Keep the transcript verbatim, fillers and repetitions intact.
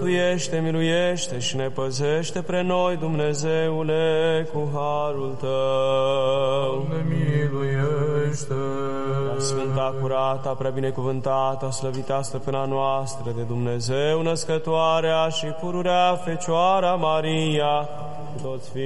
mântuiește, miluiește și ne păzește pre noi, Dumnezeule, cu harul Tău. Ne miluiește. Sfânta, curată, prea binecuvântată, slăvita stăpâna noastră de Dumnezeu, născătoarea și pururea Fecioara Maria, cu toți